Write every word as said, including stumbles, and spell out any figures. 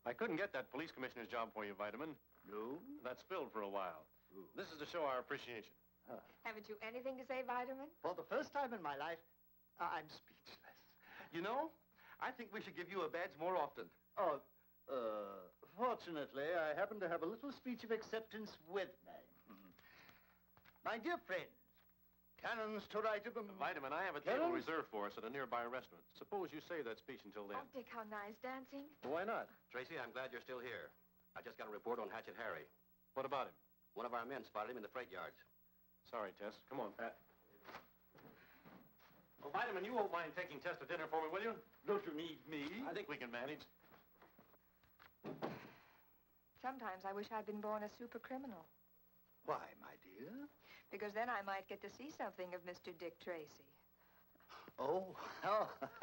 I couldn't get that police commissioner's job for you, Vitamin. No? That spilled for a while. Ooh. This is to show our appreciation. Huh. Haven't you anything to say, Vitamin? For the first time in my life, I'm speechless. You know, I think we should give you a badge more often. Oh, uh, fortunately, I happen to have a little speech of acceptance with me. Mm-hmm. My dear friends, cannons to right of them. Vitamin, I have a Cannons? table reserved for us at a nearby restaurant. Suppose you save that speech until then. Oh, Dick, how nice dancing. Well, why not? Tracy, I'm glad you're still here. I just got a report on Hatchet Harry. What about him? One of our men spotted him in the freight yards. Sorry, Tess. Come on, Pat. Well, Vitamin, you won't mind taking Tess to dinner for me, will you? Don't you need me? I think we can manage. Sometimes I wish I'd been born a super criminal. Why, my dear? Because then I might get to see something of Mister Dick Tracy. Oh, oh.